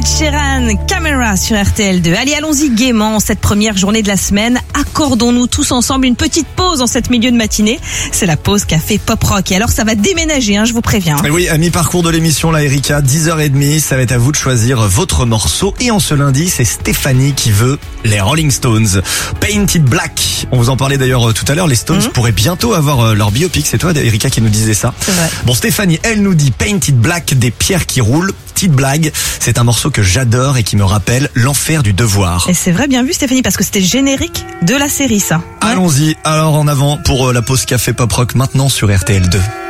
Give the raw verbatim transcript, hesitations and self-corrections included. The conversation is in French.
Ed Sheeran, Camera sur R T L deux. Allez, allons-y gaiement cette première journée de la semaine. Accordons-nous tous ensemble une petite pause en cette milieu de matinée. C'est la pause café pop rock. Et alors ça va déménager, hein, je vous préviens. Et oui, à mi-parcours de l'émission, là, Erika, dix heures trente, ça va être à vous de choisir votre morceau. Et en ce lundi, c'est Stéphanie qui veut les Rolling Stones. Painted Black. On vous en parlait d'ailleurs tout à l'heure. Les Stones mmh. pourraient bientôt avoir leur biopic. C'est toi, Erika, qui nous disait ça. C'est vrai. Bon, Stéphanie, elle nous dit Painted Black, des pierres qui roulent. Petite blague, c'est un morceau que j'adore et qui me rappelle l'enfer du devoir. Et c'est vrai, bien vu Stéphanie, parce que c'était le générique de la série, ça. Allons-y, alors en avant pour la pause café pop rock maintenant sur R T L deux.